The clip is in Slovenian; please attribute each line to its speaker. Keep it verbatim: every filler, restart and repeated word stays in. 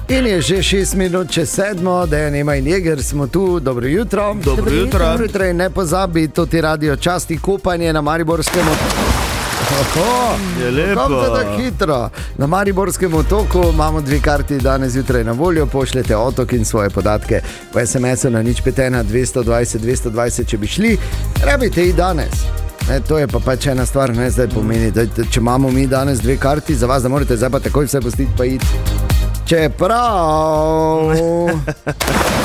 Speaker 1: In je že šest minut čez sedmo, da je Nema in Jeger, smo tu, dobro jutro.
Speaker 2: Dobro jutro.
Speaker 1: Dobro jutro in ne pozabi, to ti radio časti kupanje na Mariborskem otoku.
Speaker 2: Je lepo.
Speaker 1: Kam se da hitro? Na Mariborskem otoku imamo dve karti danes zjutraj na voljo, pošljete otok in svoje podatke v es em esu na nič pet ena dvesto dvajset dvesto dvajset, če bi šli, rabite jih danes. Ne, to je pa pač ena stvar, ne zdaj pomeni, da če imamo mi danes dve karti za vas, da morate zdaj pa takoj vse pustiti pa iti. Čeprav